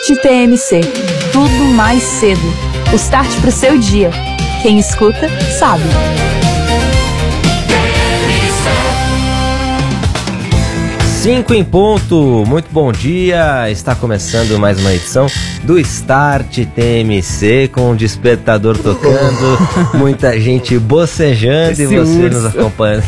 Start TMC. Tudo mais cedo. O start pro seu dia. Quem escuta, sabe. 5 em ponto, muito bom dia, está começando mais uma edição do Start TMC com o despertador tocando, muita gente bocejando esse e você nos acompanhando.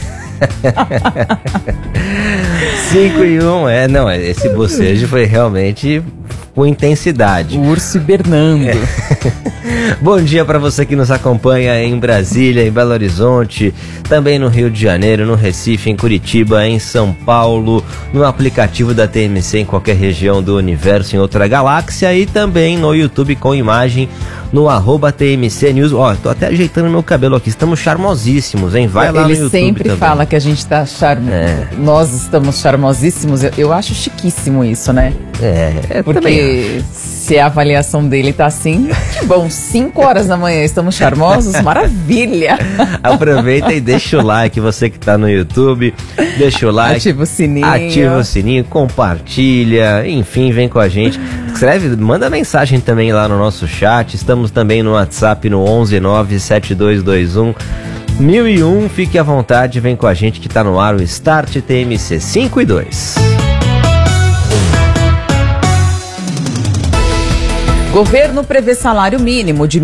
5 e 1, esse bocejo foi realmente com intensidade. O urso hibernando. Bom dia para você que nos acompanha em Brasília, em Belo Horizonte, também no Rio de Janeiro, no Recife, em Curitiba, em São Paulo, no aplicativo da TMC em qualquer região do universo, em outra galáxia, e também no YouTube com imagem no @TMC News. Tô até ajeitando meu cabelo aqui, estamos charmosíssimos, hein? Vai lá no YouTube. Ele sempre fala que a gente tá charmoso. Nós estamos charmosíssimos. Eu acho chiquíssimo isso, né? Porque se a avaliação dele tá assim, que bom, 5 horas da manhã estamos charmosos, maravilha! Aproveita e deixa o like, você que tá no YouTube, deixa o like. Ativa o sininho, compartilha, enfim, vem com a gente. Escreve, manda mensagem também lá no nosso chat, estamos também no WhatsApp no 11972211001, fique à vontade, vem com a gente que tá no ar o Start TMC 5 e 2. Governo prevê salário mínimo de R$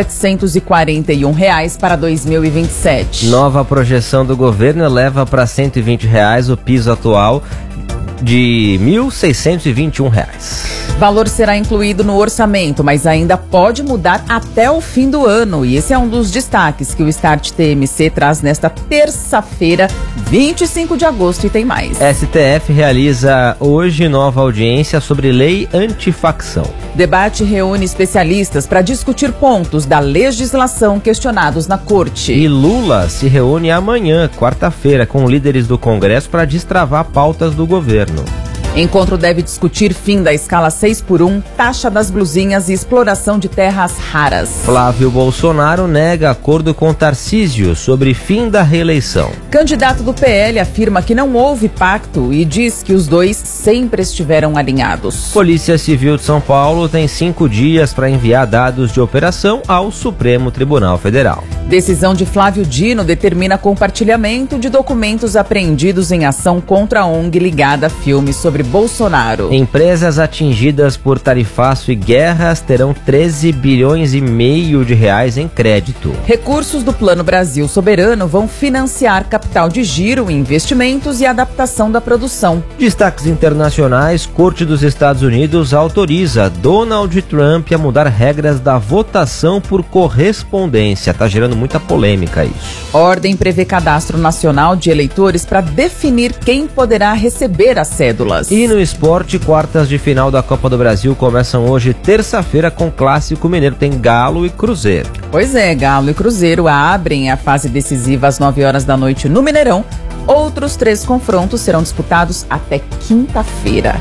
1.741 para 2027. Nova projeção do governo eleva para R$ 120 o piso atual de R$ 1.621. Valor será incluído no orçamento, mas ainda pode mudar até o fim do ano. E esse é um dos destaques que o Start TMC traz nesta terça-feira, 25 de agosto, e tem mais. STF realiza hoje nova audiência sobre lei antifacção. Debate reúne especialistas para discutir pontos da legislação questionados na corte. E Lula se reúne amanhã, quarta-feira, com líderes do Congresso para destravar pautas do governo. Encontro deve discutir fim da escala 6x1, taxa das blusinhas e exploração de terras raras. Flávio Bolsonaro nega acordo com Tarcísio sobre fim da reeleição. Candidato do PL afirma que não houve pacto e diz que os dois sempre estiveram alinhados. Polícia Civil de São Paulo tem 5 dias para enviar dados de operação ao Supremo Tribunal Federal. Decisão de Flávio Dino determina compartilhamento de documentos apreendidos em ação contra a ONG ligada a filmes sobre Bolsonaro. Empresas atingidas por tarifaço e guerras terão 13 bilhões e meio de reais em crédito. Recursos do Plano Brasil Soberano vão financiar capital de giro, investimentos e adaptação da produção. Destaques internacionais: Corte dos Estados Unidos autoriza Donald Trump a mudar regras da votação por correspondência. Tá gerando muita polêmica isso. Ordem prevê cadastro nacional de eleitores para definir quem poderá receber as cédulas. E no esporte, quartas de final da Copa do Brasil começam hoje, terça-feira, com Clássico Mineiro. Tem Galo e Cruzeiro. Pois é, Galo e Cruzeiro abrem a fase decisiva às 9 horas da noite no Mineirão. Outros 3 confrontos serão disputados até quinta-feira.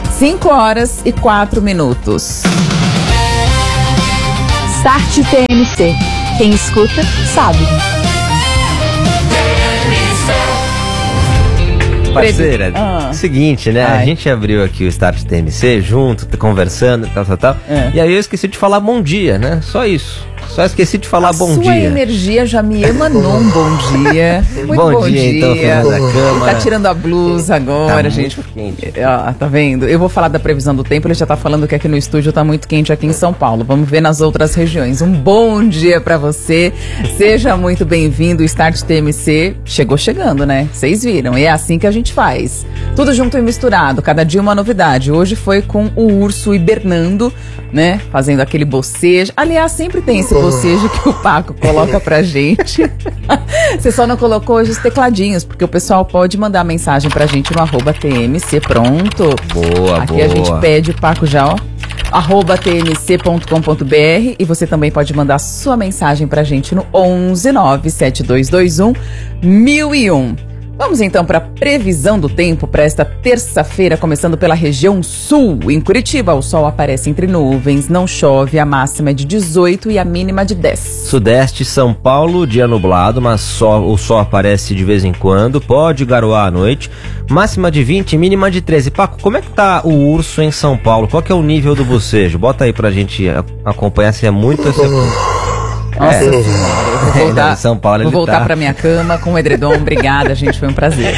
5h04. Start TMC. Quem escuta, sabe. Parceira, seguinte, né? A gente abriu aqui o Start TMC junto, conversando, tal. E aí eu esqueci de falar bom dia, né? Só isso. Só esqueci de falar bom dia. A sua energia já me emanou um bom dia. Muito bom dia. Então, filho da cama. Tá tirando a blusa agora, tá gente. Muito quente. Tá vendo? Eu vou falar da previsão do tempo, ele já tá falando que aqui no estúdio tá muito quente aqui em São Paulo. Vamos ver nas outras regiões. Um bom dia pra você. Seja muito bem-vindo. O Start TMC chegou chegando, né? Vocês viram. E é assim que a gente faz. Tudo junto e misturado. Cada dia uma novidade. Hoje foi com o urso hibernando, né? Fazendo aquele bocejo. Aliás, sempre tem esse bocejo que o Paco coloca pra gente. Você só não colocou hoje os tecladinhos, porque o pessoal pode mandar mensagem pra gente no @TMC. Pronto. Boa. Aqui a gente pede o Paco já, ó. @tmc.com.br, e você também pode mandar sua mensagem pra gente no 11972211001. Vamos então para a previsão do tempo para esta terça-feira, começando pela região sul. Em Curitiba, o sol aparece entre nuvens, não chove, a máxima é de 18 e a mínima de 10. Sudeste, São Paulo, dia nublado, mas o sol aparece de vez em quando, pode garoar à noite, máxima de 20, mínima de 13. Paco, como é que tá o urso em São Paulo? Qual que é o nível do bocejo? Bota aí pra gente acompanhar se é muito... Nossa senhora, eu vou voltar, São Paulo, vou voltar pra minha cama com o edredom. Obrigada, gente, foi um prazer.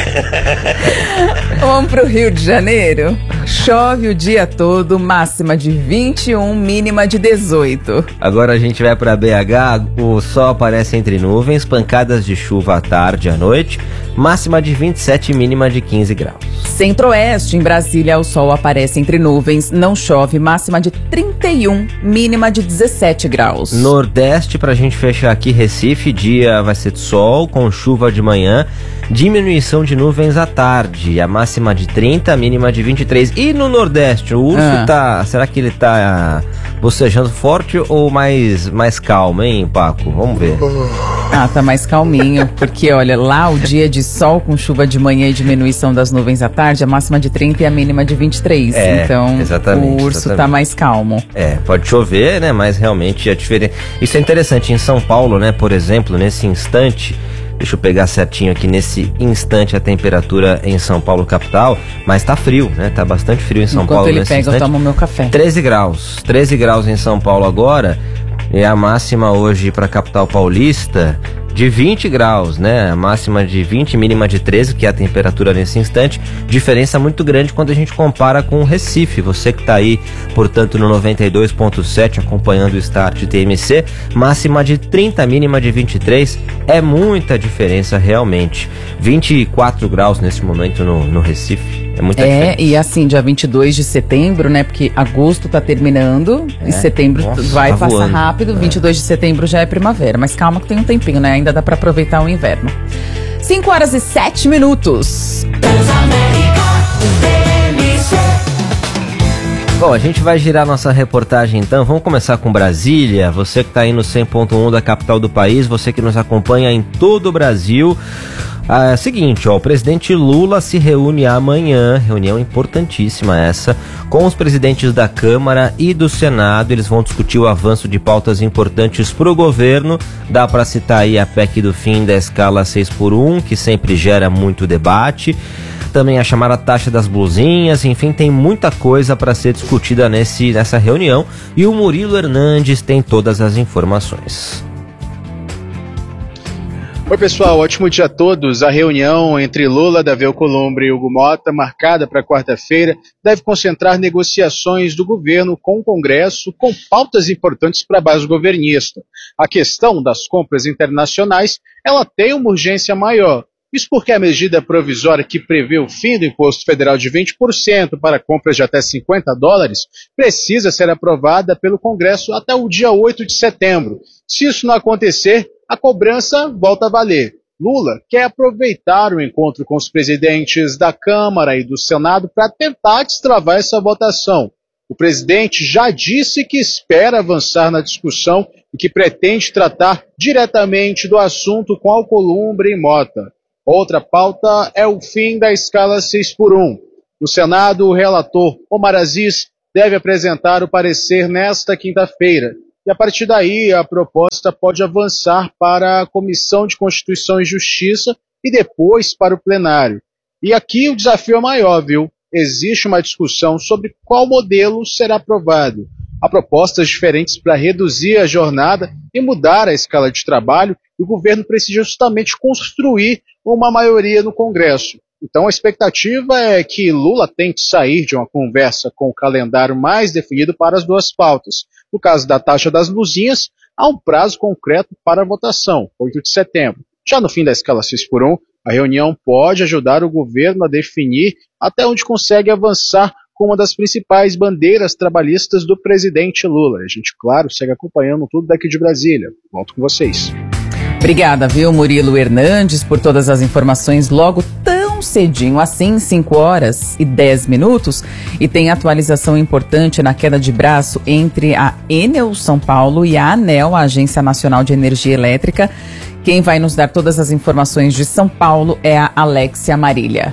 Vamos pro Rio de Janeiro. Chove o dia todo, máxima de 21, mínima de 18. Agora a gente vai pra BH, o sol aparece entre nuvens, pancadas de chuva à tarde e à noite, máxima de 27, mínima de 15 graus. Centro-Oeste, em Brasília, o sol aparece entre nuvens, não chove, máxima de 31, mínima de 17 graus. Nordeste, pra gente fechar aqui, Recife, dia vai ser de sol, com chuva de manhã, diminuição de nuvens à tarde, a máxima de 30, a mínima de 23. E no Nordeste, o urso será que ele tá bocejando forte ou mais calmo, hein, Paco? Vamos ver. Tá mais calminho, porque olha, lá o dia de sol com chuva de manhã e diminuição das nuvens à tarde, a máxima de 30 e a mínima de 23. Então, o urso tá mais calmo. Pode chover, né, mas realmente é diferente. Isso é interessante, em São Paulo, né, por exemplo, nesse instante, deixa eu pegar certinho aqui, nesse instante a temperatura em São Paulo capital, mas tá frio, né, tá bastante frio em São Paulo nesse instante. Eu tomo meu café. 13 graus em São Paulo agora, e a máxima hoje para a capital paulista de 20 graus, né? A máxima de 20, mínima de 13, que é a temperatura nesse instante. Diferença muito grande quando a gente compara com o Recife. Você que está aí, portanto, no 92.7, acompanhando o Start TMC, máxima de 30, mínima de 23. É muita diferença realmente. 24 graus nesse momento no Recife. É muita diferença. E assim, dia 22 de setembro, né? Porque agosto tá terminando e setembro vai passar voando rápido. 22 de setembro já é primavera. Mas calma que tem um tempinho, né? Ainda dá pra aproveitar o inverno. 5 horas e 7 minutos. Bom, a gente vai girar nossa reportagem então. Vamos começar com Brasília. Você que está aí no 100.1 da capital do país, você que nos acompanha em todo o Brasil. Seguinte, o presidente Lula se reúne amanhã, reunião importantíssima essa, com os presidentes da Câmara e do Senado. Eles vão discutir o avanço de pautas importantes para o governo. Dá para citar aí a PEC do fim da escala 6x1, que sempre gera muito debate. Também a chamada taxa das blusinhas, enfim, tem muita coisa para ser discutida nessa reunião. E o Murilo Hernandes tem todas as informações. Oi pessoal, ótimo dia a todos. A reunião entre Lula, Davi Alcolumbre e Hugo Mota, marcada para quarta-feira, deve concentrar negociações do governo com o Congresso, com pautas importantes para a base governista. A questão das compras internacionais, ela tem uma urgência maior. Isso porque a medida provisória que prevê o fim do imposto federal de 20% para compras de até $50 precisa ser aprovada pelo Congresso até o dia 8 de setembro. Se isso não acontecer, a cobrança volta a valer. Lula quer aproveitar o encontro com os presidentes da Câmara e do Senado para tentar destravar essa votação. O presidente já disse que espera avançar na discussão e que pretende tratar diretamente do assunto com Alcolumbre e Mota. Outra pauta é o fim da escala 6x1. No Senado, o relator Omar Aziz deve apresentar o parecer nesta quinta-feira. E a partir daí, a proposta pode avançar para a Comissão de Constituição e Justiça e depois para o plenário. E aqui o desafio é maior, viu? Existe uma discussão sobre qual modelo será aprovado. Há propostas diferentes para reduzir a jornada e mudar a escala de trabalho, e o governo precisa justamente construir uma maioria no Congresso. Então a expectativa é que Lula tente sair de uma conversa com o calendário mais definido para as duas pautas. No caso da taxa das blusinhas, há um prazo concreto para a votação, 8 de setembro. Já no fim da escala 6x1, a reunião pode ajudar o governo a definir até onde consegue avançar com uma das principais bandeiras trabalhistas do presidente Lula. A gente, claro, segue acompanhando tudo daqui de Brasília. Volto com vocês. Obrigada, viu, Murilo Hernandes, por todas as informações logo tão tão cedinho assim, 5 horas e 10 minutos, e tem atualização importante na queda de braço entre a Enel São Paulo e a ANEEL, a Agência Nacional de Energia Elétrica. Quem vai nos dar todas as informações de São Paulo é a Alexia Marília.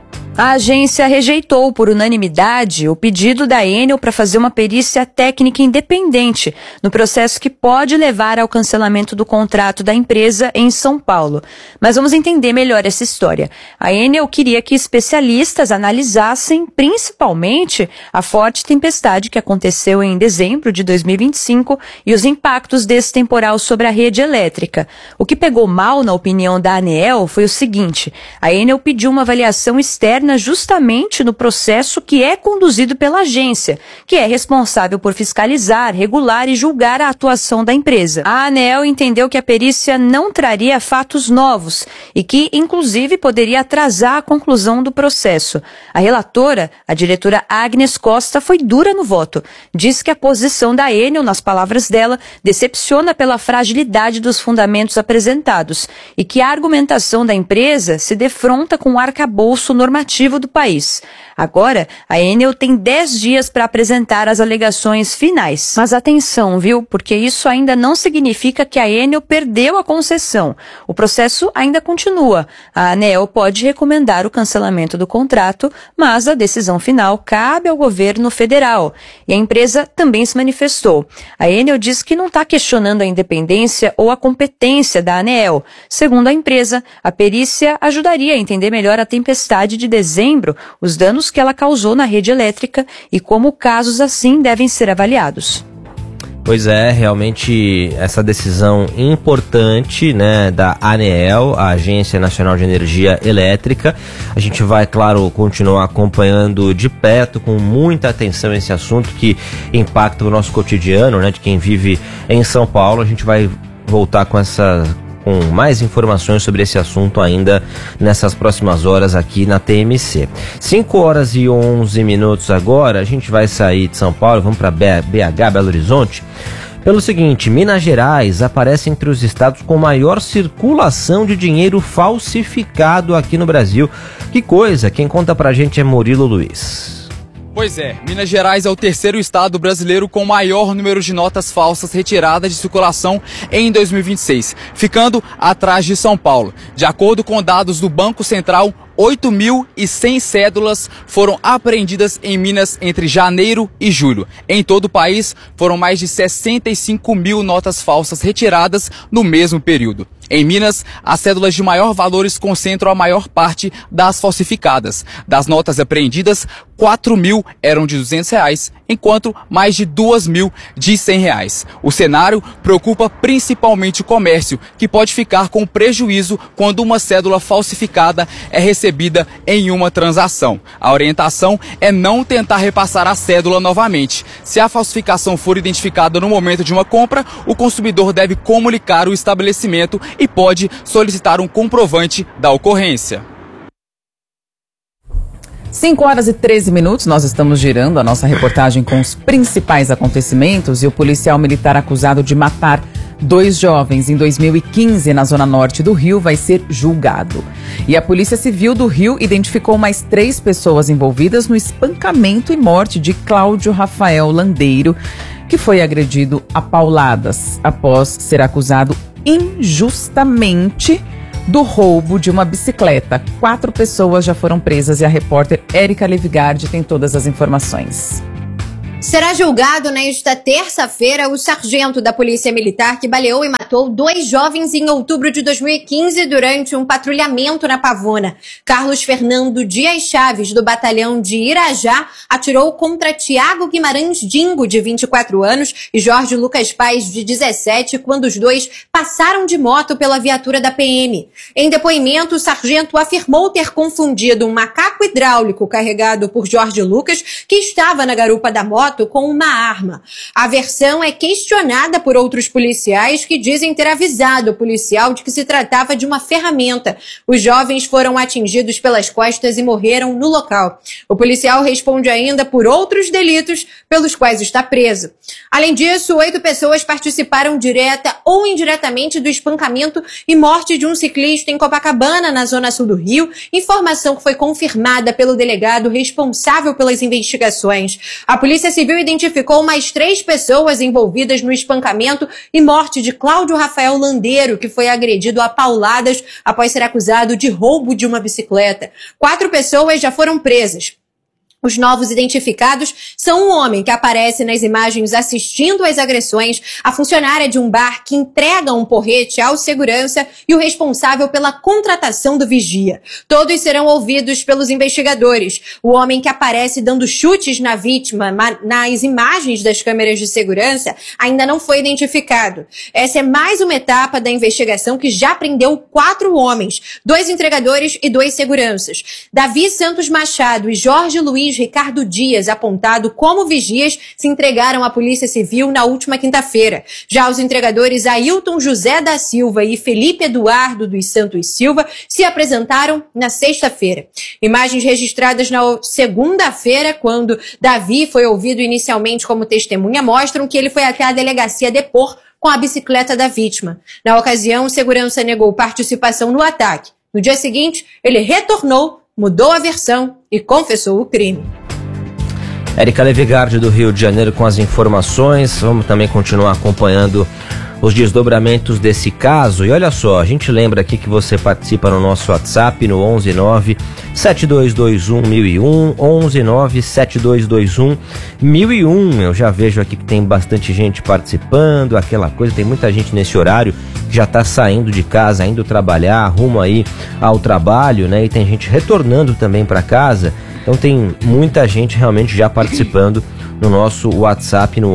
A agência rejeitou por unanimidade o pedido da Enel para fazer uma perícia técnica independente no processo que pode levar ao cancelamento do contrato da empresa em São Paulo. Mas vamos entender melhor essa história. A Enel queria que especialistas analisassem principalmente a forte tempestade que aconteceu em dezembro de 2025 e os impactos desse temporal sobre a rede elétrica. O que pegou mal, na opinião da ANEEL, foi o seguinte: a Enel pediu uma avaliação externa justamente no processo que é conduzido pela agência, que é responsável por fiscalizar, regular e julgar a atuação da empresa. A ANEEL entendeu que a perícia não traria fatos novos e que, inclusive, poderia atrasar a conclusão do processo. A relatora, a diretora Agnes Costa, foi dura no voto. Diz que a posição da Enel, nas palavras dela, decepciona pela fragilidade dos fundamentos apresentados e que a argumentação da empresa se defronta com o arcabouço normativo do país. Agora, a Enel tem 10 dias para apresentar as alegações finais. Mas atenção, viu? Porque isso ainda não significa que a Enel perdeu a concessão. O processo ainda continua. A ANEEL pode recomendar o cancelamento do contrato, mas a decisão final cabe ao governo federal. E a empresa também se manifestou. A Enel diz que não está questionando a independência ou a competência da ANEEL. Segundo a empresa, a perícia ajudaria a entender melhor a tempestade de dezembro, os danos que ela causou na rede elétrica e como casos assim devem ser avaliados. Pois é, realmente essa decisão importante, né, da ANEEL, a Agência Nacional de Energia Elétrica. A gente vai, claro, continuar acompanhando de perto, com muita atenção, esse assunto que impacta o nosso cotidiano, né, de quem vive em São Paulo. A gente vai voltar com mais informações sobre esse assunto ainda nessas próximas horas aqui na TMC. 5 horas e 11 minutos agora, a gente vai sair de São Paulo, vamos para BH, Belo Horizonte. Pelo seguinte, Minas Gerais aparece entre os estados com maior circulação de dinheiro falsificado aqui no Brasil. Que coisa, quem conta pra gente é Murilo Luiz. Pois é, Minas Gerais é o terceiro estado brasileiro com maior número de notas falsas retiradas de circulação em 2026, ficando atrás de São Paulo. De acordo com dados do Banco Central, 8.100 cédulas foram apreendidas em Minas entre janeiro e julho. Em todo o país, foram mais de 65 mil notas falsas retiradas no mesmo período. Em Minas, as cédulas de maior valores concentram a maior parte das falsificadas. Das notas apreendidas, 4.000 eram de R$200, enquanto mais de 2.000 de R$100. O cenário preocupa principalmente o comércio, que pode ficar com prejuízo quando uma cédula falsificada é recebida em uma transação. A orientação é não tentar repassar a cédula novamente. Se a falsificação for identificada no momento de uma compra, o consumidor deve comunicar o estabelecimento e pode solicitar um comprovante da ocorrência. 5 horas e 13 minutos, nós estamos girando a nossa reportagem com os principais acontecimentos, e o policial militar acusado de matar 2 jovens em 2015 na zona norte do Rio vai ser julgado. E a Polícia Civil do Rio identificou mais 3 pessoas envolvidas no espancamento e morte de Cláudio Rafael Landeiro, que foi agredido a pauladas após ser acusado injustamente do roubo de uma bicicleta. 4 pessoas já foram presas e a repórter Érica Levigardi tem todas as informações. Será julgado nesta terça-feira o sargento da Polícia Militar que baleou e matou 2 jovens em outubro de 2015 durante um patrulhamento na Pavuna. Carlos Fernando Dias Chaves, do batalhão de Irajá, atirou contra Tiago Guimarães Dingo, de 24 anos, e Jorge Lucas Paz, de 17, quando os 2 passaram de moto pela viatura da PM. Em depoimento, o sargento afirmou ter confundido um macaco hidráulico carregado por Jorge Lucas, que estava na garupa da moto, moto com uma arma. A versão é questionada por outros policiais que dizem ter avisado o policial de que se tratava de uma ferramenta. Os jovens foram atingidos pelas costas e morreram no local. O policial responde ainda por outros delitos pelos quais está preso. Além disso, 8 pessoas participaram direta ou indiretamente do espancamento e morte de um ciclista em Copacabana, na zona sul do Rio, informação que foi confirmada pelo delegado responsável pelas investigações. A Polícia Civil identificou mais 3 pessoas envolvidas no espancamento e morte de Cláudio Rafael Landeiro, que foi agredido a pauladas após ser acusado de roubo de uma bicicleta. 4 pessoas já foram presas. Os novos identificados são um homem que aparece nas imagens assistindo às agressões, a funcionária de um bar que entrega um porrete ao segurança e o responsável pela contratação do vigia. Todos serão ouvidos pelos investigadores. O homem que aparece dando chutes na vítima nas imagens das câmeras de segurança ainda não foi identificado. Essa é mais uma etapa da investigação que já prendeu 4 homens, 2 entregadores e 2 seguranças. Davi Santos Machado e Jorge Luiz Ricardo Dias, apontado como vigias, se entregaram à Polícia Civil na última quinta-feira. Já os entregadores Ailton José da Silva e Felipe Eduardo dos Santos Silva se apresentaram na sexta-feira. Imagens registradas na segunda-feira, quando Davi foi ouvido inicialmente como testemunha, mostram que ele foi até a delegacia depor com a bicicleta da vítima. Na ocasião, o segurança negou participação no ataque. No dia seguinte, ele retornou, mudou a versão e confessou o crime. Érica Levigardi, do Rio de Janeiro, com as informações. Vamos também continuar acompanhando os desdobramentos desse caso. E olha só, a gente lembra aqui que você participa no nosso WhatsApp no 119-7221-1001, 119-7221-1001. Eu já vejo aqui que tem bastante gente participando, aquela coisa, tem muita gente nesse horário que já está saindo de casa, indo trabalhar, rumo aí ao trabalho, né? E tem gente retornando também para casa. Então tem muita gente realmente já participando no nosso WhatsApp no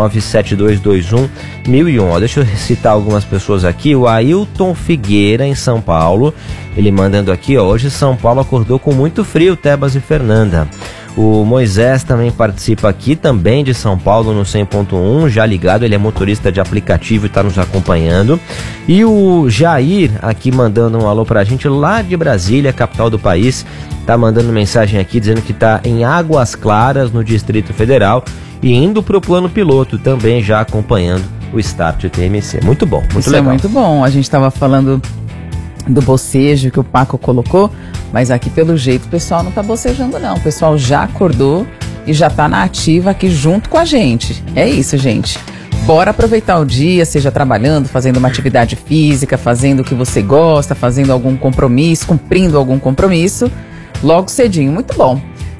119-7221-1001. Deixa eu citar algumas pessoas aqui. O Ailton Figueira, em São Paulo, ele mandando aqui, ó, hoje São Paulo acordou com muito frio, Tebas e Fernanda. O Moisés também participa aqui, também de São Paulo, no 100.1, já ligado, ele é motorista de aplicativo e está nos acompanhando. E o Jair, aqui mandando um alô pra gente, lá de Brasília, capital do país, tá mandando mensagem aqui, dizendo que tá em Águas Claras, no Distrito Federal, e indo pro plano piloto, também já acompanhando o Start TMC. Muito bom, muito legal. Isso é muito bom, a gente tava falando do bocejo que o Paco colocou, mas aqui pelo jeito o pessoal não tá bocejando não, o pessoal já acordou e já tá na ativa aqui junto com a gente. É isso, gente. Bora aproveitar o dia, seja trabalhando, fazendo uma atividade física, fazendo o que você gosta, fazendo algum compromisso, cumprindo algum compromisso, logo cedinho. Muito bom.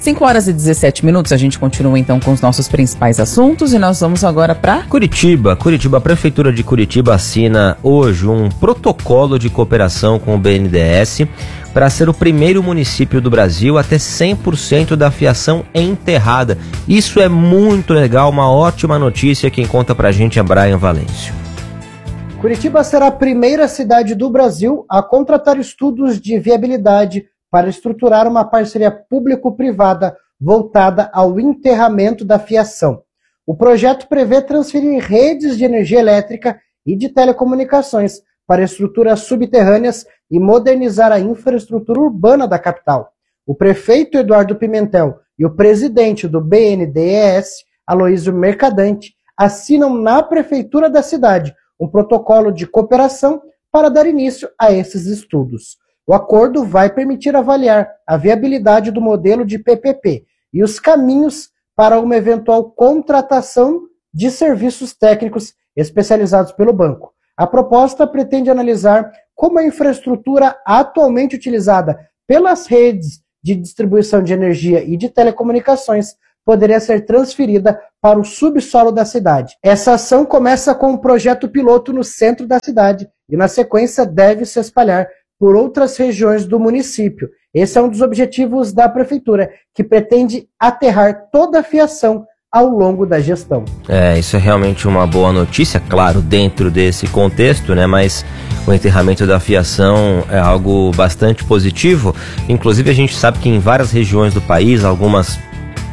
5h17, a gente continua então com os nossos principais assuntos e nós vamos agora para Curitiba. A Prefeitura de Curitiba assina hoje um protocolo de cooperação com o BNDES para ser o primeiro município do Brasil a ter 100% da fiação enterrada. Isso é muito legal, uma ótima notícia. Quem conta pra gente é Brian Valêncio. Curitiba será a primeira cidade do Brasil a contratar estudos de viabilidade para estruturar uma parceria público-privada voltada ao enterramento da fiação. O projeto prevê transferir redes de energia elétrica e de telecomunicações para estruturas subterrâneas e modernizar a infraestrutura urbana da capital. O prefeito Eduardo Pimentel e o presidente do BNDES, Aloísio Mercadante, assinam na prefeitura da cidade um protocolo de cooperação para dar início a esses estudos. O acordo vai permitir avaliar a viabilidade do modelo de PPP e os caminhos para uma eventual contratação de serviços técnicos especializados pelo banco. A proposta pretende analisar como a infraestrutura atualmente utilizada pelas redes de distribuição de energia e de telecomunicações poderia ser transferida para o subsolo da cidade. Essa ação começa com um projeto piloto no centro da cidade e, na sequência, deve se espalhar por outras regiões do município. Esse é um dos objetivos da prefeitura, que pretende aterrar toda a fiação ao longo da gestão. Isso é realmente uma boa notícia, claro, dentro desse contexto, né? Mas o enterramento da fiação é algo bastante positivo. Inclusive, a gente sabe que em várias regiões do país, algumas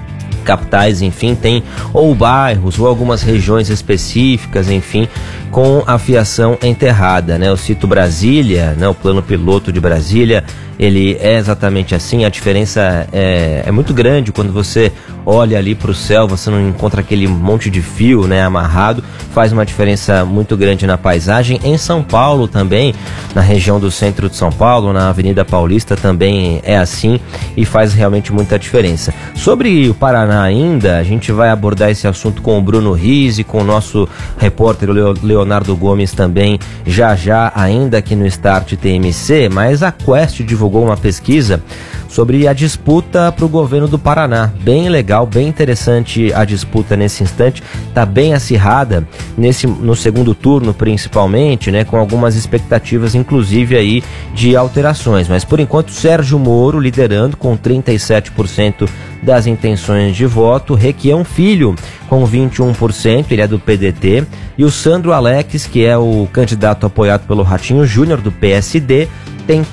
capitais, enfim, tem ou bairros ou algumas regiões específicas, enfim, com a fiação enterrada, né? Eu cito Brasília, né? O plano piloto de Brasília, ele é exatamente assim. A diferença é muito grande quando você olha ali para o céu, você não encontra aquele monte de fio, né, amarrado, faz uma diferença muito grande na paisagem. Em São Paulo também, na região do centro de São Paulo, na Avenida Paulista, também é assim e faz realmente muita diferença. Sobre o Paraná ainda, a gente vai abordar esse assunto com o Bruno Rizzi, com o nosso repórter Leonardo Gomes também, já ainda aqui no Start TMC, mas a Quest divulgou uma pesquisa sobre a disputa para o governo do Paraná. Bem legal, bem interessante a disputa nesse instante, está bem acirrada no segundo turno principalmente, né, com algumas expectativas inclusive aí de alterações, mas por enquanto Sérgio Moro liderando com 37% das intenções de voto, Requião Filho com 21%, ele é do PDT, e o Sandro Alex, que é o candidato apoiado pelo Ratinho Júnior do PSD, tem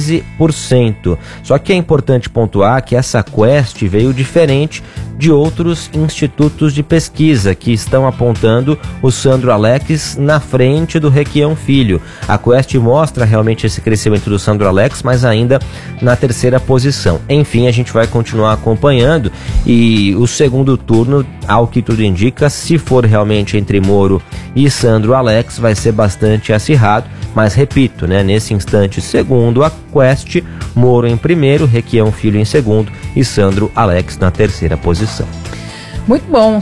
15%. Só que é importante pontuar que essa Quest veio diferente de outros institutos de pesquisa que estão apontando o Sandro Alex na frente do Requião Filho. A Quest mostra realmente esse crescimento do Sandro Alex, mas ainda na terceira posição. Enfim, a gente vai continuar acompanhando e o segundo turno, ao que tudo indica, se for realmente entre Moro e Sandro Alex, vai ser bastante acirrado, mas repito, né, nesse instante, segundo a Quest, Moro em primeiro, Requião Filho em segundo e Sandro Alex na terceira posição. Muito bom,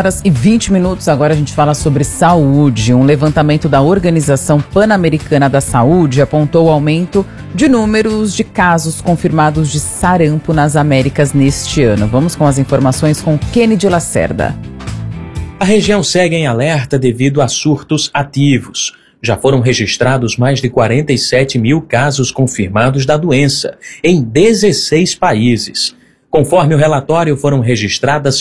5h20. Agora a gente fala sobre saúde. Um levantamento da Organização Pan-Americana da Saúde apontou o aumento de números de casos confirmados de sarampo nas Américas neste ano. Vamos com as informações com Kennedy Lacerda. A região segue em alerta devido a surtos ativos. Já foram registrados mais de 47 mil casos confirmados da doença, em 16 países. Conforme o relatório, foram registradas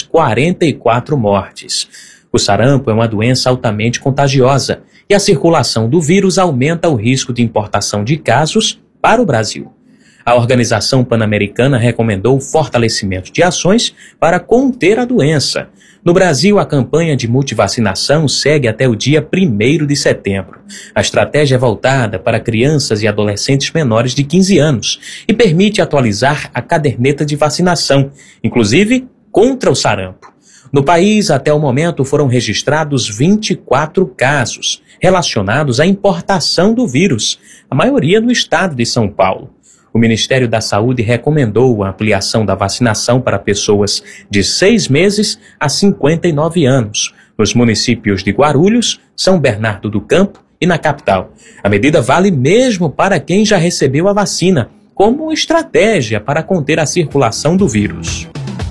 44 mortes. O sarampo é uma doença altamente contagiosa e a circulação do vírus aumenta o risco de importação de casos para o Brasil. A Organização Pan-Americana recomendou o fortalecimento de ações para conter a doença. No Brasil, a campanha de multivacinação segue até o dia 1º de setembro. A estratégia é voltada para crianças e adolescentes menores de 15 anos e permite atualizar a caderneta de vacinação, inclusive contra o sarampo. No país, até o momento, foram registrados 24 casos relacionados à importação do vírus, a maioria no estado de São Paulo. O Ministério da Saúde recomendou a ampliação da vacinação para pessoas de 6 meses a 59 anos, nos municípios de Guarulhos, São Bernardo do Campo e na capital. A medida vale mesmo para quem já recebeu a vacina, como estratégia para conter a circulação do vírus.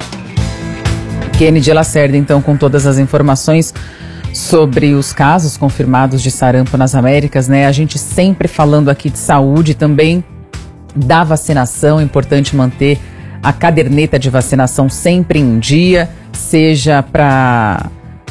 Kennedy Lacerda, então, com todas as informações sobre os casos confirmados de sarampo nas Américas, né? A gente sempre falando aqui de saúde também, da vacinação, é importante manter a caderneta de vacinação sempre em dia, seja para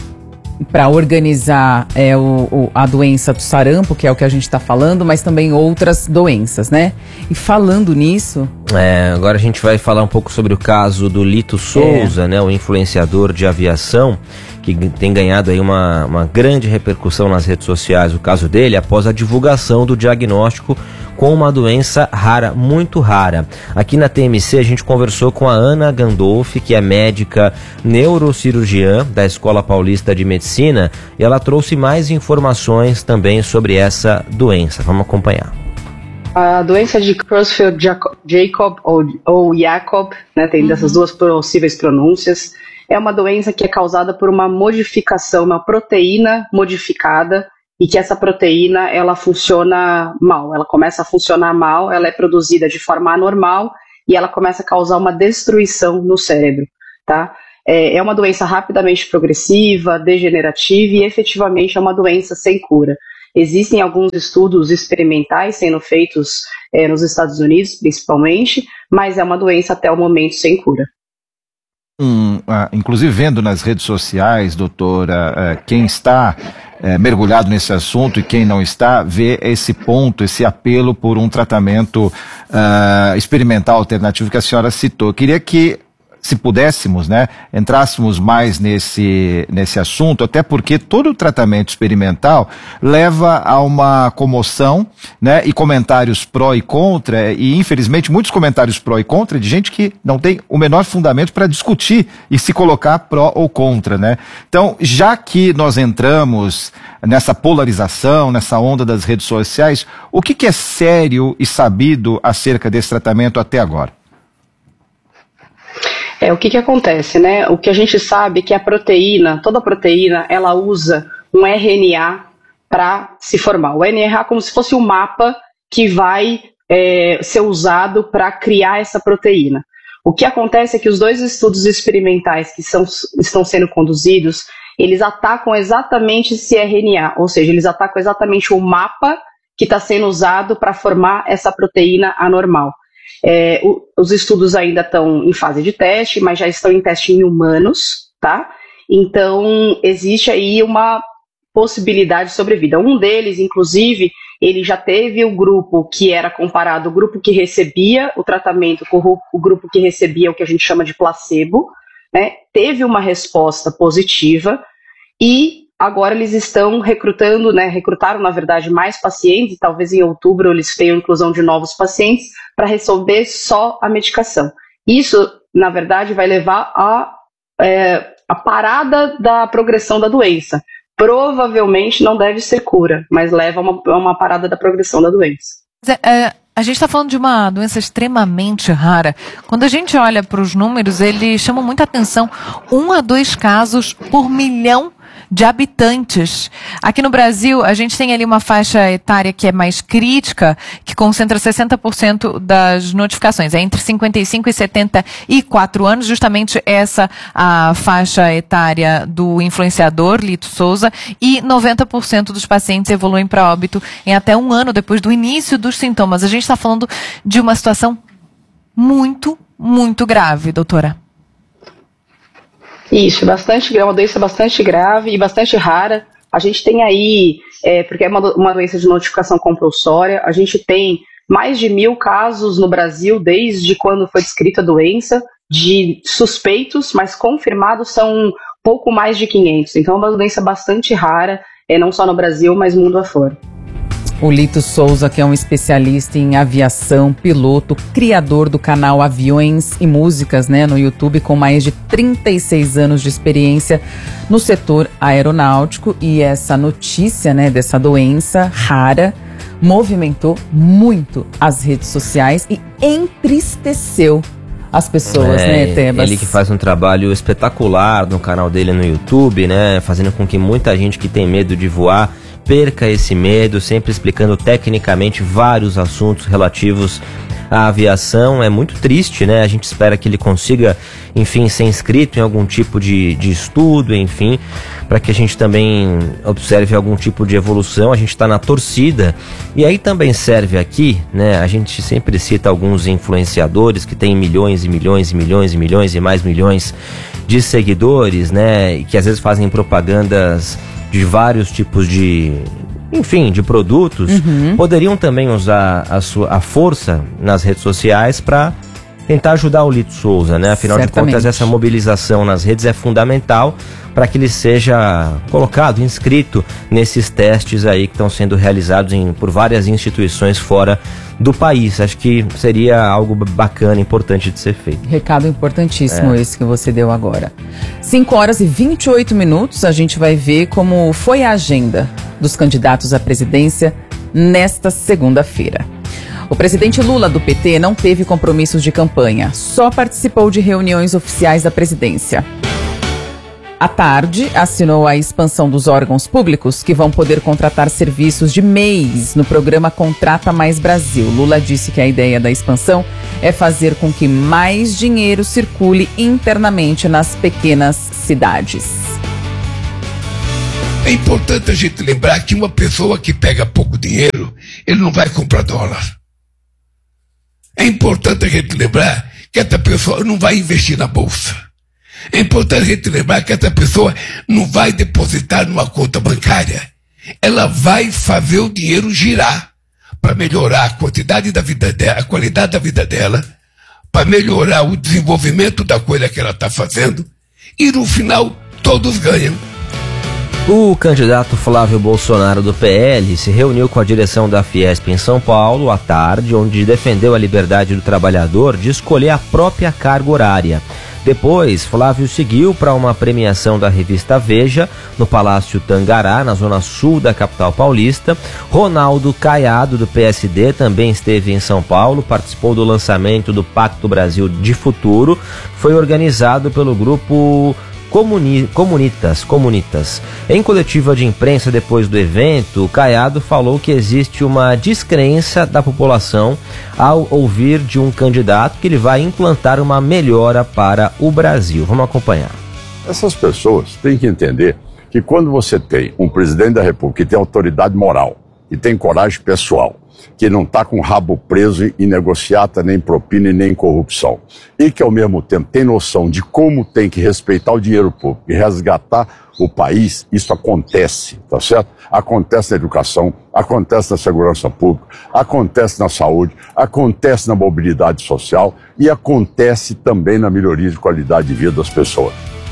organizar a doença do sarampo, que é o que a gente está falando, mas também outras doenças, né? E falando nisso... agora a gente vai falar um pouco sobre o caso do Lito Souza, né? O influenciador de aviação, que tem ganhado aí uma grande repercussão nas redes sociais, o caso dele, após a divulgação do diagnóstico com uma doença rara, muito rara. Aqui na TMC a gente conversou com a Ana Gandolfi, que é médica neurocirurgiã da Escola Paulista de Medicina, e ela trouxe mais informações também sobre essa doença. Vamos acompanhar. A doença de Creutzfeldt-Jakob ou Jakob, né, tem dessas duas possíveis pronúncias, é uma doença que é causada por uma modificação, uma proteína modificada, e que essa proteína ela funciona mal, ela começa a funcionar mal, ela é produzida de forma anormal e ela começa a causar uma destruição no cérebro, tá? É uma doença rapidamente progressiva, degenerativa e efetivamente é uma doença sem cura. Existem alguns estudos experimentais sendo feitos nos Estados Unidos, principalmente, mas é uma doença até o momento sem cura. Inclusive vendo nas redes sociais, doutora, quem está mergulhado nesse assunto e quem não está, vê esse ponto, esse apelo por um tratamento experimental alternativo que a senhora citou. Queria que se pudéssemos, né, entrássemos mais nesse assunto, até porque todo o tratamento experimental leva a uma comoção, né, e comentários pró e contra, e infelizmente muitos comentários pró e contra de gente que não tem o menor fundamento para discutir e se colocar pró ou contra, né? Então, já que nós entramos nessa polarização, nessa onda das redes sociais, o que é sério e sabido acerca desse tratamento até agora? O que acontece, né? O que a gente sabe é que a proteína, toda proteína, ela usa um RNA para se formar. O RNA é como se fosse um mapa que vai ser usado para criar essa proteína. O que acontece é que os 2 estudos experimentais que estão sendo conduzidos, eles atacam exatamente esse RNA, ou seja, eles atacam exatamente o mapa que está sendo usado para formar essa proteína anormal. Os estudos ainda estão em fase de teste, mas já estão em teste em humanos, tá? Então, existe aí uma possibilidade de sobrevida. Um deles, inclusive, ele já teve o grupo que era comparado, o grupo que recebia o tratamento com o grupo que recebia o que a gente chama de placebo, né? Teve uma resposta positiva e agora eles estão recrutando, né? Recrutaram, na verdade, mais pacientes, talvez em outubro eles tenham inclusão de novos pacientes para resolver só a medicação. Isso, na verdade, vai levar a parada da progressão da doença. Provavelmente não deve ser cura, mas leva a uma parada da progressão da doença. A gente está falando de uma doença extremamente rara. Quando a gente olha para os números, eles chamam muita atenção. 1 a 2 casos por milhão de habitantes. Aqui no Brasil, a gente tem ali uma faixa etária que é mais crítica, que concentra 60% das notificações. É entre 55 e 74 anos, justamente essa a faixa etária do influenciador, Lito Souza, e 90% dos pacientes evoluem para óbito em até 1 ano depois do início dos sintomas. A gente está falando de uma situação muito, muito grave, doutora. Isso, é uma doença bastante grave e bastante rara. A gente tem aí, porque é uma doença de notificação compulsória, a gente tem mais de 1.000 casos no Brasil desde quando foi descrita a doença, de suspeitos, mas confirmados são pouco mais de 500. Então é uma doença bastante rara, não só no Brasil, mas mundo afora. O Lito Souza, que é um especialista em aviação, piloto, criador do canal Aviões e Músicas, né, no YouTube, com mais de 36 anos de experiência no setor aeronáutico. E essa notícia, né, dessa doença rara movimentou muito as redes sociais e entristeceu as pessoas, né, Tebas? Ele que faz um trabalho espetacular no canal dele no YouTube, né, fazendo com que muita gente que tem medo de voar perca esse medo, sempre explicando tecnicamente vários assuntos relativos à aviação. É muito triste, né? A gente espera que ele consiga, enfim, ser inscrito em algum tipo de estudo, enfim, para que a gente também observe algum tipo de evolução. A gente está na torcida. E aí também serve aqui, né? A gente sempre cita alguns influenciadores que têm milhões e milhões e milhões e milhões e mais milhões de seguidores, né? E que às vezes fazem propagandas de vários tipos de produtos, poderiam também usar a força nas redes sociais para tentar ajudar o Lito Souza, né? Afinal de contas, essa mobilização nas redes é fundamental para que ele seja colocado, inscrito nesses testes aí que estão sendo realizados por várias instituições fora do país. Acho que seria algo bacana, importante de ser feito. Recado importantíssimo esse que você deu agora. 5h28, a gente vai ver como foi a agenda dos candidatos à presidência nesta segunda-feira. O presidente Lula, do PT, não teve compromissos de campanha, só participou de reuniões oficiais da presidência. À tarde, assinou a expansão dos órgãos públicos que vão poder contratar serviços de MEIs no programa Contrata Mais Brasil. Lula disse que a ideia da expansão é fazer com que mais dinheiro circule internamente nas pequenas cidades. É importante a gente lembrar que uma pessoa que pega pouco dinheiro, ele não vai comprar dólar. É importante a gente lembrar que essa pessoa não vai investir na bolsa. É importante a gente lembrar que essa pessoa não vai depositar numa conta bancária. Ela vai fazer o dinheiro girar para melhorar a quantidade da vida dela, a qualidade da vida dela, para melhorar o desenvolvimento da coisa que ela está fazendo, e no final todos ganham. O candidato Flávio Bolsonaro do PL se reuniu com a direção da Fiesp em São Paulo à tarde, onde defendeu a liberdade do trabalhador de escolher a própria carga horária. Depois, Flávio seguiu para uma premiação da revista Veja, no Palácio Tangará, na zona sul da capital paulista. Ronaldo Caiado, do PSD, também esteve em São Paulo, participou do lançamento do Pacto Brasil de Futuro, foi organizado pelo grupo Comunitas. Em coletiva de imprensa depois do evento, Caiado falou que existe uma descrença da população ao ouvir de um candidato que ele vai implantar uma melhora para o Brasil. Vamos acompanhar. Essas pessoas têm que entender que quando você tem um presidente da República que tem autoridade moral, que tem coragem pessoal, que não está com o rabo preso em negociata, nem propina e nem corrupção, e que ao mesmo tempo tem noção de como tem que respeitar o dinheiro público e resgatar o país, isso acontece, tá certo? Acontece na educação, acontece na segurança pública, acontece na saúde, acontece na mobilidade social e acontece também na melhoria de qualidade de vida das pessoas.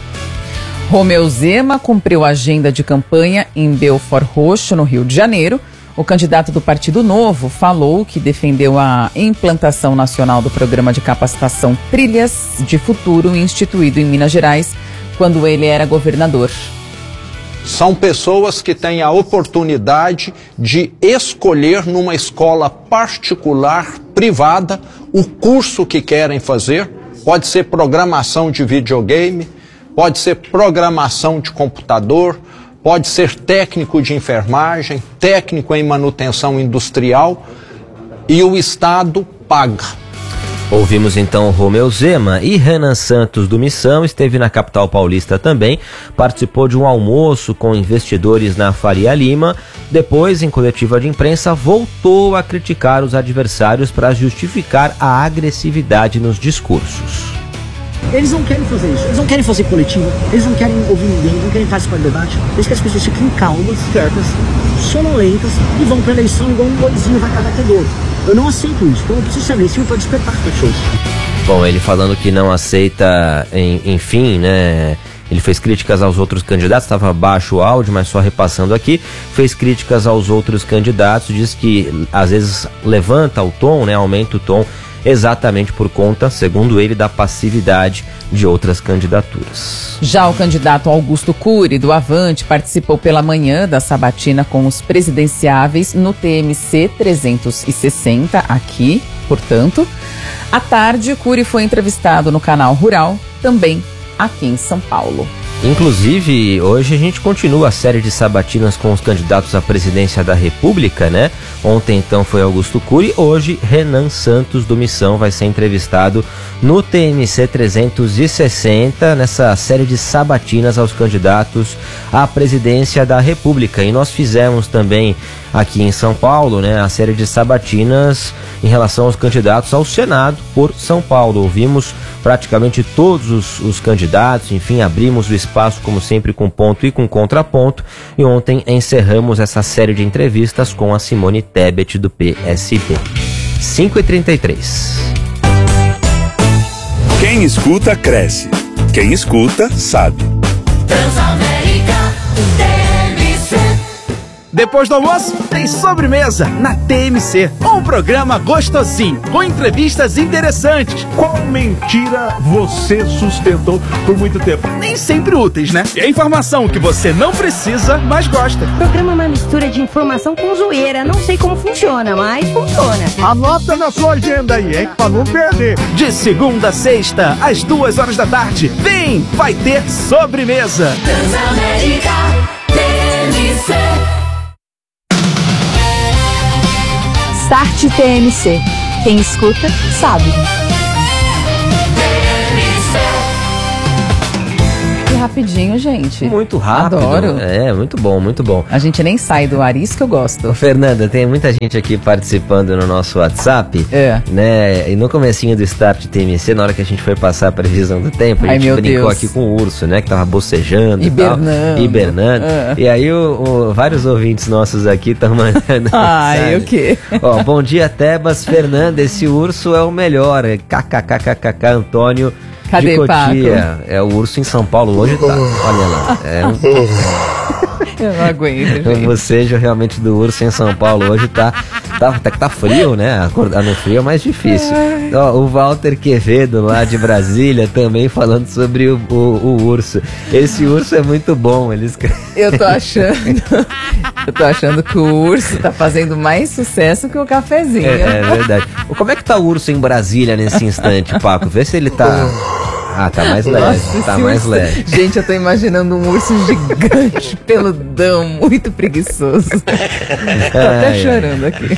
Romeu Zema cumpriu a agenda de campanha em Belford Roxo, no Rio de Janeiro. O candidato do Partido Novo falou que defendeu a implantação nacional do programa de capacitação Trilhas de Futuro, instituído em Minas Gerais, quando ele era governador. São pessoas que têm a oportunidade de escolher numa escola particular, privada, o curso que querem fazer. Pode ser programação de videogame, pode ser programação de computador, pode ser técnico de enfermagem, técnico em manutenção industrial, e o Estado paga. Ouvimos então Romeu Zema. E Renan Santos do Missão esteve na capital paulista também, participou de um almoço com investidores na Faria Lima. Depois, em coletiva de imprensa, voltou a criticar os adversários para justificar a agressividade nos discursos. Eles não querem fazer isso, eles não querem fazer coletivo, eles não querem ouvir ninguém, não querem participar do debate, eles querem que as pessoas fiquem calmas, quietas, sonolentas e vão para a eleição igual um boizinho vai cagar tesouro. Eu não aceito isso, então eu preciso ser agressivo para despertar as pessoas. Bom, ele falando que não aceita, enfim, né? Ele fez críticas aos outros candidatos, estava baixo o áudio, mas só repassando aqui, fez críticas aos outros candidatos, diz que às vezes levanta o tom, né? Aumenta o tom, exatamente por conta, segundo ele, da passividade de outras candidaturas. Já o candidato Augusto Cury, do Avante, participou pela manhã da sabatina com os presidenciáveis no TMC 360, aqui, portanto. À tarde, Cury foi entrevistado no Canal Rural, também aqui em São Paulo. Inclusive, hoje a gente continua a série de sabatinas com os candidatos à presidência da República, né? Ontem, então, foi Augusto Cury. Hoje, Renan Santos do Missão vai ser entrevistado no TMC 360, nessa série de sabatinas aos candidatos à presidência da República. E nós fizemos também aqui em São Paulo, né, a série de sabatinas em relação aos candidatos ao Senado por São Paulo. Ouvimos praticamente todos os candidatos, enfim, abrimos o espaço, como sempre, com ponto e com contraponto. E ontem encerramos essa série de entrevistas com a Simone Tebet, do PSB. 5h33. Quem escuta, cresce. Quem escuta, sabe. Depois do almoço, tem sobremesa na TMC. Um programa gostosinho, com entrevistas interessantes. Qual mentira você sustentou por muito tempo? Nem sempre úteis, né? E a informação que você não precisa, mas gosta. O programa é uma mistura de informação com zoeira. Não sei como funciona, mas funciona. Anota na sua agenda aí, hein? Pra não perder. De segunda a sexta, às 2h da tarde. Vem, vai ter sobremesa. Transamérica TMC. Start TMC. Quem escuta, sabe. rapidinho, gente. Muito rápido. Adoro. Muito bom, muito bom. A gente nem sai do ar, isso que eu gosto. Fernanda, tem muita gente aqui participando no nosso WhatsApp, né? E no comecinho do Start TMC, na hora que a gente foi passar a previsão do tempo, a gente brincou aqui com o urso, né? Que tava bocejando hibernando. E aí vários ouvintes nossos aqui estão mandando. O quê? Ó, bom dia, Tebas. Fernanda, esse urso é o melhor. KKKKK, Antônio. Cadê, de Cotia? Paco? É o urso em São Paulo hoje, tá? Olha lá. Eu não aguento, gente. O bocejo realmente do urso em São Paulo hoje tá frio, né? Acordar no frio é mais difícil. Ó, o Walter Quevedo, lá de Brasília, também falando sobre o urso. Esse urso é muito bom. Eu tô achando que o urso tá fazendo mais sucesso que o cafezinho. É verdade. Como é que tá o urso em Brasília nesse instante, Paco? Vê se ele tá... tá mais leve. Nossa, tá mais leve. Gente, eu tô imaginando um urso gigante, peludão, muito preguiçoso. Tô até chorando aqui.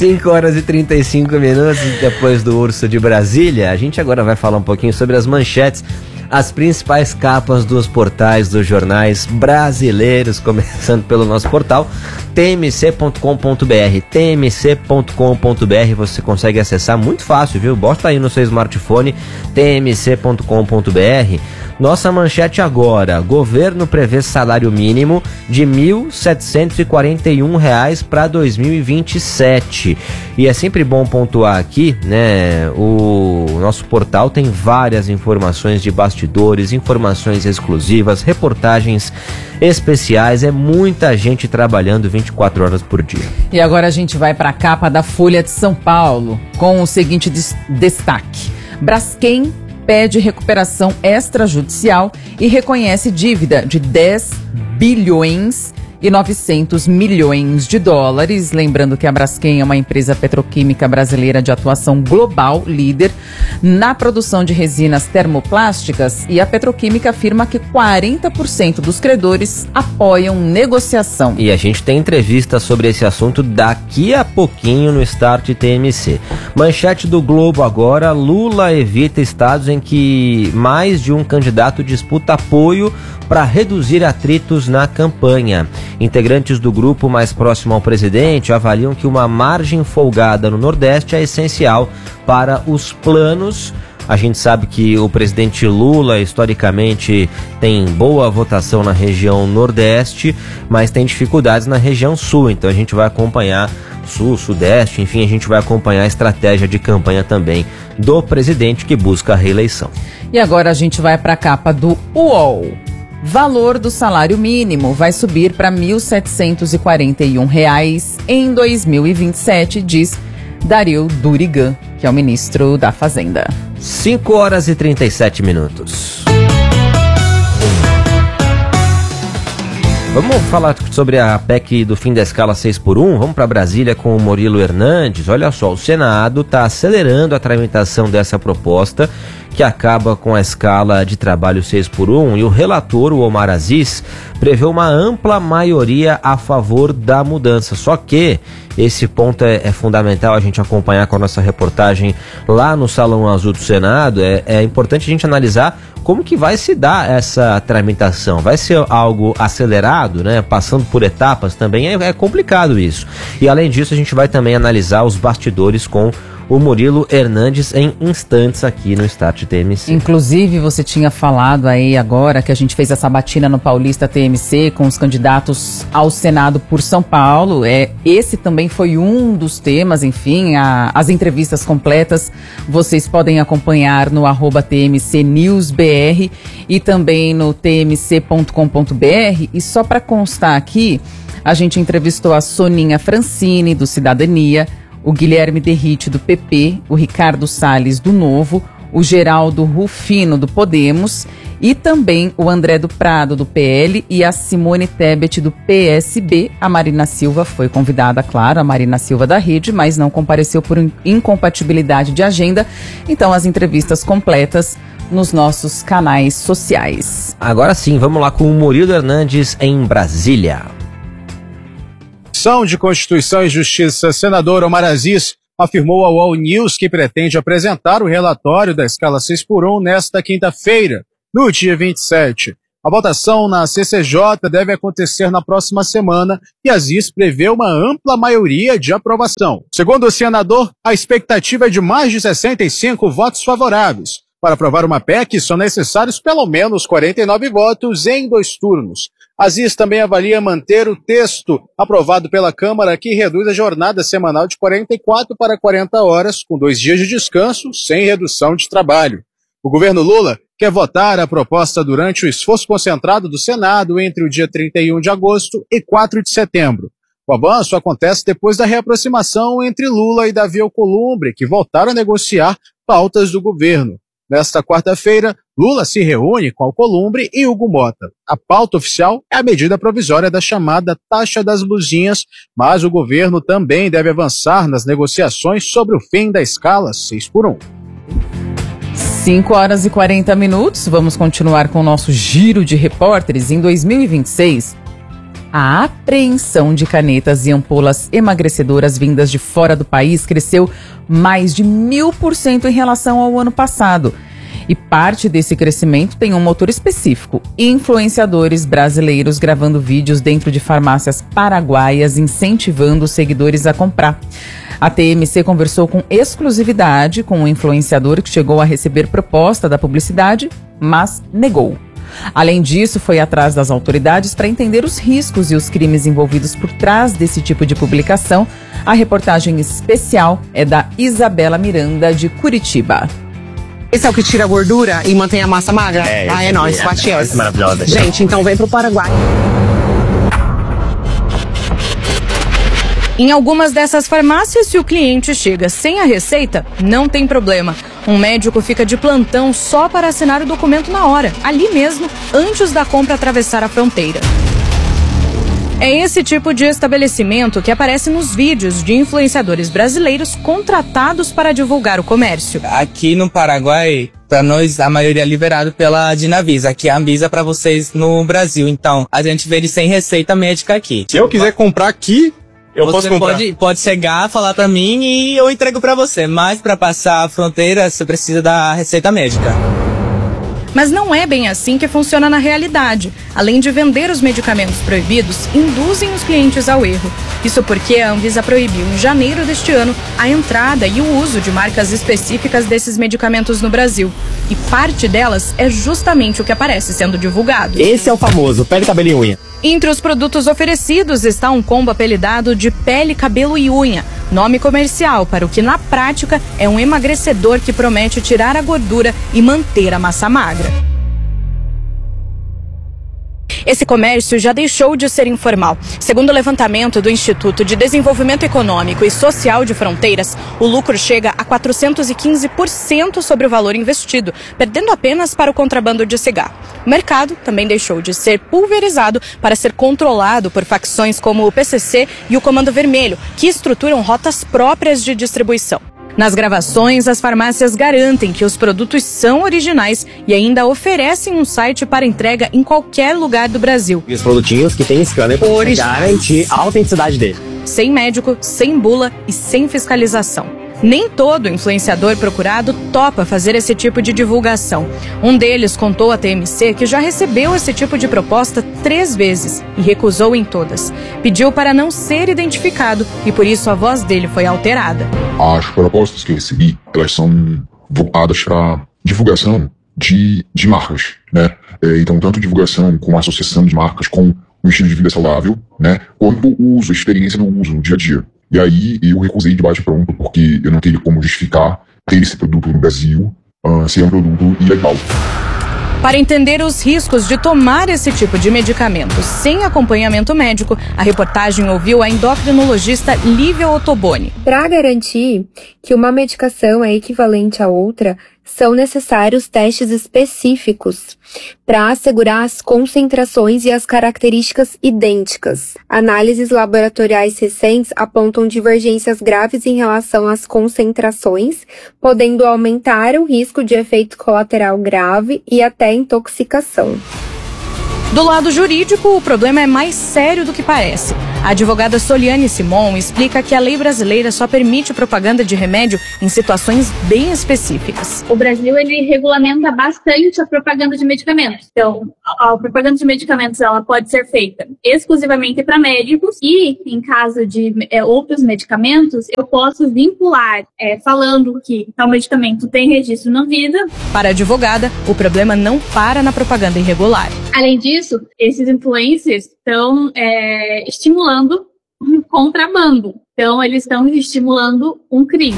5h35 depois do urso de Brasília. A gente agora vai falar um pouquinho sobre as manchetes, as principais capas dos portais dos jornais brasileiros, começando pelo nosso portal tmc.com.br. tmc.com.br você consegue acessar muito fácil, viu? Bota aí no seu smartphone tmc.com.br. Nossa manchete agora: governo prevê salário mínimo de R$ 1.741 para 2027. E é sempre bom pontuar aqui, né? O nosso portal tem várias informações de bastidores, informações exclusivas, reportagens especiais. É muita gente trabalhando 24 horas por dia. E agora a gente vai para a capa da Folha de São Paulo com o seguinte destaque: Braskem pede recuperação extrajudicial e reconhece dívida de 10 bilhões e 900 milhões de dólares. Lembrando que a Braskem é uma empresa petroquímica brasileira de atuação global, líder na produção de resinas termoplásticas, e a petroquímica afirma que 40% dos credores apoiam negociação. E a gente tem entrevista sobre esse assunto daqui a pouquinho no Start TMC. Manchete do Globo agora: Lula evita estados em que mais de um candidato disputa apoio para reduzir atritos na campanha. Integrantes do grupo mais próximo ao presidente avaliam que uma margem folgada no Nordeste é essencial para os planos. A gente sabe que o presidente Lula, historicamente, tem boa votação na região Nordeste, mas tem dificuldades na região Sul. Então a gente vai acompanhar Sul, Sudeste, enfim, a gente vai acompanhar a estratégia de campanha também do presidente que busca a reeleição. E agora a gente vai para a capa do UOL. Valor do salário mínimo vai subir para R$ 1.741 em 2027, diz Dario Durigan, que é o ministro da Fazenda. 5h37. Vamos falar sobre a PEC do fim da escala 6x1? Vamos para Brasília com o Murilo Hernandes. Olha só, o Senado está acelerando a tramitação dessa proposta, que acaba com a escala de trabalho 6x1, e o relator, o Omar Aziz, prevê uma ampla maioria a favor da mudança. Só que esse ponto é fundamental a gente acompanhar com a nossa reportagem lá no Salão Azul do Senado. É importante a gente analisar como que vai se dar essa tramitação. Vai ser algo acelerado, né? Passando por etapas também é complicado isso. E além disso, a gente vai também analisar os bastidores com o Murilo Hernandes em instantes aqui no Start TMC. Inclusive, você tinha falado aí agora que a gente fez a sabatina no Paulista TMC com os candidatos ao Senado por São Paulo. Esse também foi um dos temas, enfim, as entrevistas completas vocês podem acompanhar no @TMCNewsBR e também no tmc.com.br. E só para constar aqui, a gente entrevistou a Soninha Francini, do Cidadania, o Guilherme Derrite, do PP, o Ricardo Salles, do Novo, o Geraldo Rufino, do Podemos, e também o André do Prado, do PL, e a Simone Tebet, do PSB. A Marina Silva foi convidada, claro, a Marina Silva da Rede, mas não compareceu por incompatibilidade de agenda. Então, as entrevistas completas nos nossos canais sociais. Agora sim, vamos lá com o Murilo Hernandes em Brasília. Comissão de Constituição e Justiça, senador Omar Aziz, afirmou ao All News que pretende apresentar o relatório da escala 6x1 nesta quinta-feira, no dia 27. A A votação na CCJ deve acontecer na próxima semana e a ZIS prevê uma ampla maioria de aprovação. Segundo o senador, a expectativa é de mais de 65 votos favoráveis. Para aprovar uma PEC, são necessários pelo menos 49 votos em 2 turnos. A ZIS também avalia manter o texto aprovado pela Câmara, que reduz a jornada semanal de 44 para 40 horas, com 2 dias de descanso, sem redução de trabalho. O governo Lula quer votar a proposta durante o esforço concentrado do Senado entre o dia 31 de agosto e 4 de setembro. O avanço acontece depois da reaproximação entre Lula e Davi Alcolumbre, que voltaram a negociar pautas do governo. Nesta quarta-feira, Lula se reúne com Alcolumbre e Hugo Mota. A pauta oficial é a medida provisória da chamada taxa das blusinhas, mas o governo também deve avançar nas negociações sobre o fim da escala 6x1. 5 horas e 40 minutos, vamos continuar com o nosso giro de repórteres. Em 2026, a apreensão de canetas e ampolas emagrecedoras vindas de fora do país cresceu mais de 1000% em relação ao ano passado. E parte desse crescimento tem um motor específico: influenciadores brasileiros gravando vídeos dentro de farmácias paraguaias, incentivando os seguidores a comprar. A TMC conversou com exclusividade com um influenciador que chegou a receber proposta da publicidade, mas negou. Além disso, foi atrás das autoridades para entender os riscos e os crimes envolvidos por trás desse tipo de publicação. A reportagem especial é da Isabela Miranda, de Curitiba. Esse é o que tira a gordura e mantém a massa magra? É nóis, Patias. Maravilhosa. Gente, então vem pro Paraguai. Em algumas dessas farmácias, se o cliente chega sem a receita, não tem problema. Um médico fica de plantão só para assinar o documento na hora, ali mesmo, antes da compra atravessar a fronteira. É esse tipo de estabelecimento que aparece nos vídeos de influenciadores brasileiros contratados para divulgar o comércio. Aqui no Paraguai, para nós, a maioria é liberado pela Dinavisa. Aqui é a Anvisa para vocês no Brasil. Então, a gente vende sem receita médica aqui. Se eu quiser comprar aqui, eu posso comprar. Pode chegar, falar para mim e eu entrego para você. Mas para passar a fronteira, você precisa da receita médica. Mas não é bem assim que funciona na realidade. Além de vender os medicamentos proibidos, induzem os clientes ao erro. Isso porque a Anvisa proibiu em janeiro deste ano a entrada e o uso de marcas específicas desses medicamentos no Brasil. E parte delas é justamente o que aparece sendo divulgado. Esse é o famoso pele, cabelo e unha. Entre os produtos oferecidos está um combo apelidado de pele, cabelo e unha, nome comercial para o que na prática é um emagrecedor que promete tirar a gordura e manter a massa magra. Esse comércio já deixou de ser informal. Segundo o levantamento do Instituto de Desenvolvimento Econômico e Social de Fronteiras, o lucro chega a 415% sobre o valor investido, perdendo apenas para o contrabando de cigarro. O mercado também deixou de ser pulverizado para ser controlado por facções como o PCC e o Comando Vermelho, que estruturam rotas próprias de distribuição. Nas gravações, as farmácias garantem que os produtos são originais e ainda oferecem um site para entrega em qualquer lugar do Brasil. E os produtinhos que tem scanner para garantir a autenticidade dele. Sem médico, sem bula e sem fiscalização. Nem todo influenciador procurado topa fazer esse tipo de divulgação. Um deles contou à TMC que já recebeu esse tipo de proposta 3 vezes e recusou em todas. Pediu para não ser identificado e por isso a voz dele foi alterada. As propostas que eu recebi, elas são voltadas para divulgação de marcas, né? Então, tanto divulgação com a associação de marcas com um estilo de vida saudável, né? Quanto o uso, a experiência no uso, no dia a dia. E aí eu recusei de bate-pronto porque eu não teria como justificar ter esse produto no Brasil ser um produto ilegal. Para entender os riscos de tomar esse tipo de medicamento sem acompanhamento médico, a reportagem ouviu a endocrinologista Lívia Ottoboni. Para garantir que uma medicação é equivalente a outra, são necessários testes específicos para assegurar as concentrações e as características idênticas. Análises laboratoriais recentes apontam divergências graves em relação às concentrações, podendo aumentar o risco de efeito colateral grave e até intoxicação. Do lado jurídico, o problema é mais sério do que parece. A advogada Soliane Simon explica que a lei brasileira só permite propaganda de remédio em situações bem específicas. O Brasil, ele regulamenta bastante a propaganda de medicamentos. Então, a propaganda de medicamentos, ela pode ser feita exclusivamente para médicos e, em caso de outros medicamentos, eu posso vincular, falando que tal medicamento tem registro na Anvisa. Para a advogada, o problema não para na propaganda irregular. Além disso, esses influencers estão estimulando um contrabando. Então, eles estão estimulando um crime.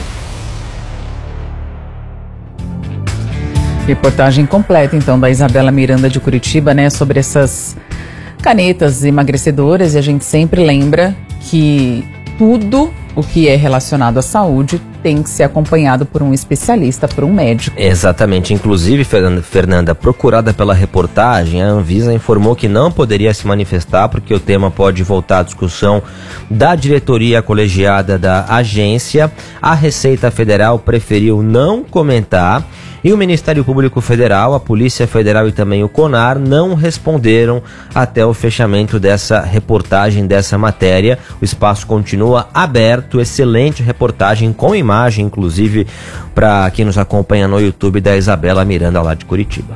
Reportagem completa, então, da Isabela Miranda de Curitiba, né, sobre essas canetas emagrecedoras. E a gente sempre lembra que tudo o que é relacionado à saúde tem que ser acompanhado por um especialista, por um médico. Exatamente. Inclusive, Fernanda, procurada pela reportagem, a Anvisa informou que não poderia se manifestar porque o tema pode voltar à discussão da diretoria colegiada da agência. A Receita Federal preferiu não comentar. E o Ministério Público Federal, a Polícia Federal e também o CONAR não responderam até o fechamento dessa reportagem, dessa matéria. O espaço continua aberto, excelente reportagem com imagem, inclusive, para quem nos acompanha no YouTube, da Isabela Miranda, lá de Curitiba.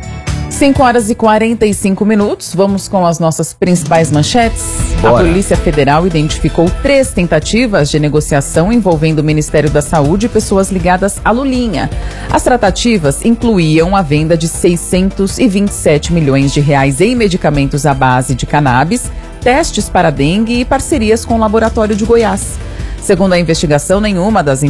5h45, vamos com as nossas principais manchetes. Bora. A Polícia Federal identificou 3 tentativas de negociação envolvendo o Ministério da Saúde e pessoas ligadas à Lulinha. As tratativas incluíam a venda de 627 milhões de reais em medicamentos à base de cannabis, testes para dengue e parcerias com o Laboratório de Goiás. Segundo a investigação, nenhuma das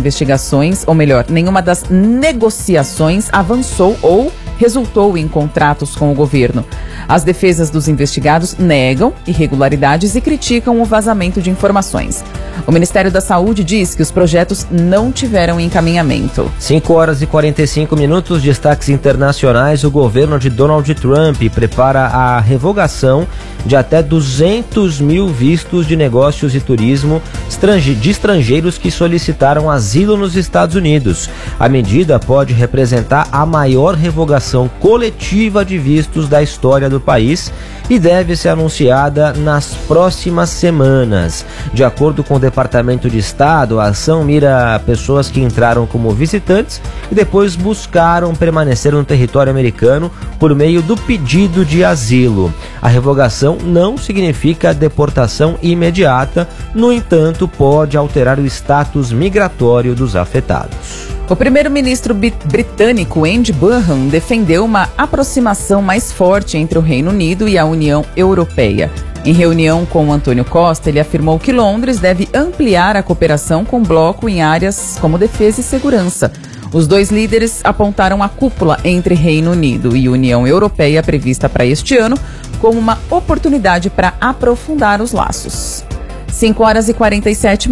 negociações avançou ou resultou em contratos com o governo. As defesas dos investigados negam irregularidades e criticam o vazamento de informações. O Ministério da Saúde diz que os projetos não tiveram encaminhamento. 5h45, destaques internacionais. O governo de Donald Trump prepara a revogação de até 200 mil vistos de negócios e turismo de estrangeiros que solicitaram asilo nos Estados Unidos. A medida pode representar a maior revogação coletiva de vistos da história do país e deve ser anunciada nas próximas semanas. De acordo com o Departamento de Estado, a ação mira pessoas que entraram como visitantes e depois buscaram permanecer no território americano por meio do pedido de asilo. A revogação não significa deportação imediata, no entanto, pode alterar o status migratório dos afetados. O primeiro-ministro britânico Andy Burnham defendeu uma aproximação mais forte entre o Reino Unido e a União Europeia. Em reunião com Antônio Costa, ele afirmou que Londres deve ampliar a cooperação com o bloco em áreas como defesa e segurança. Os dois líderes apontaram a cúpula entre Reino Unido e União Europeia prevista para este ano como uma oportunidade para aprofundar os laços. 5h47.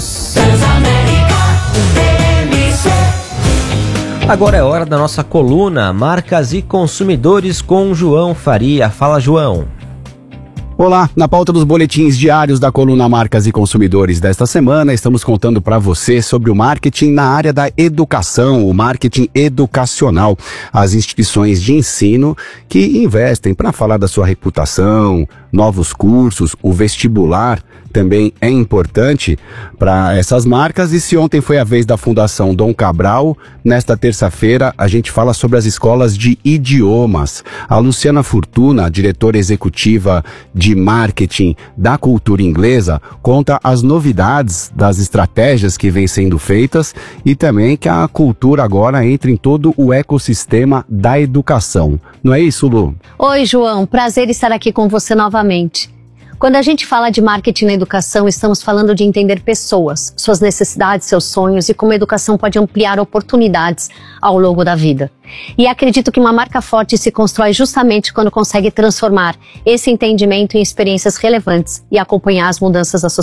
Agora é hora da nossa coluna Marcas e Consumidores com João Faria. Fala, João. Olá, na pauta dos boletins diários da coluna Marcas e Consumidores desta semana, estamos contando para você sobre o marketing na área da educação, o marketing educacional, as instituições de ensino que investem para falar da sua reputação, novos cursos, o vestibular também é importante para essas marcas. E se ontem foi a vez da Fundação Dom Cabral, nesta terça-feira a gente fala sobre as escolas de idiomas. A Luciana Fortuna, diretora executiva de marketing da cultura inglesa, conta as novidades das estratégias que vêm sendo feitas e também que a cultura agora entra em todo o ecossistema da educação. Não é isso, Lu? Oi, João. Prazer estar aqui com você novamente. Quando a gente fala de marketing na educação, estamos falando de entender pessoas, suas necessidades, seus sonhos e como a educação pode ampliar oportunidades ao longo da vida. E acredito que uma marca forte se constrói justamente quando consegue transformar esse entendimento em experiências relevantes e acompanhar as mudanças da sociedade.